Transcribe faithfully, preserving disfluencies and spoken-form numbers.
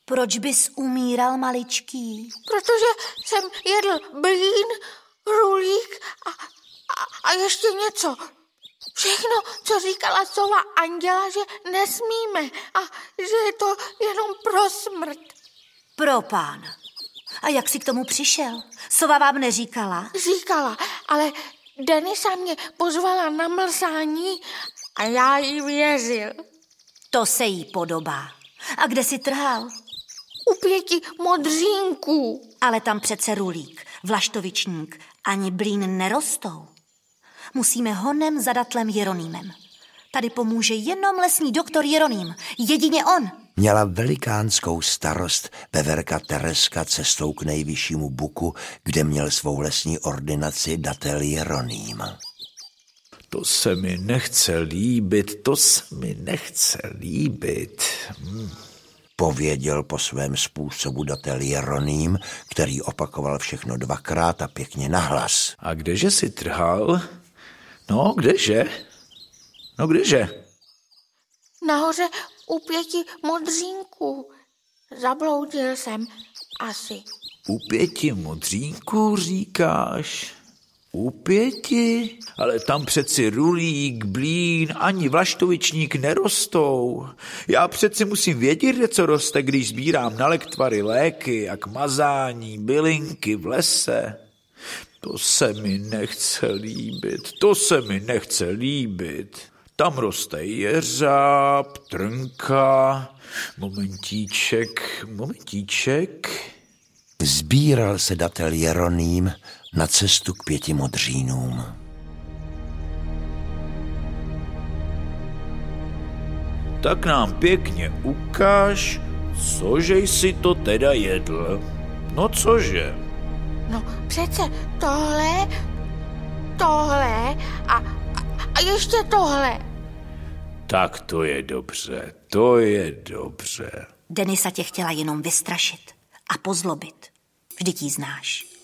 Proč bys umíral, maličký? Protože jsem jedl blín, rulík a, a, a ještě něco. Všechno, co říkala sova Anděla, že nesmíme a že je to jenom pro smrt. Pro pána. A jak jsi k tomu přišel? Sova vám neříkala? Říkala, ale Denisa mě pozvala na mlsání a já jí věřil. To se jí podobá. A kde jsi trhal? U pěti modřínků. Ale tam přece rulík, vlaštovičník ani blín nerostou. Musíme honem za datlem Jeronýmem. Tady pomůže jenom lesní doktor Jeroným. Jedině on. Měla velikánskou starost veverka Tereska cestou k nejvyššímu buku, kde měl svou lesní ordinaci datel Jeroným. To se mi nechce líbit, to se mi nechce líbit. Hm. Pověděl po svém způsobu datel Jeroným, který opakoval všechno dvakrát a pěkně nahlas. A kdeže si trhal? No, kdeže? No, kdeže? Nahoře u pěti modřínků. Zabloudil jsem asi. U pěti modřínků říkáš? U pěti? Ale tam přeci rulík, blín, ani vlaštovičník nerostou. Já přeci musím vědět, kde co roste, když sbírám na lektvary léky a k mazání bylinky v lese. To se mi nechce líbit, to se mi nechce líbit. Tam roste jeřáb, trnka, momentíček, momentíček. Sbíral se datel Jeroným na cestu k pěti modřínům. Tak nám pěkně ukáž, cože jsi to teda jedl. No cože? No přece tohle, tohle a, a, a ještě tohle. Tak to je dobře, to je dobře. Denisa tě chtěla jenom vystrašit a pozlobit. Vždyť jí znáš.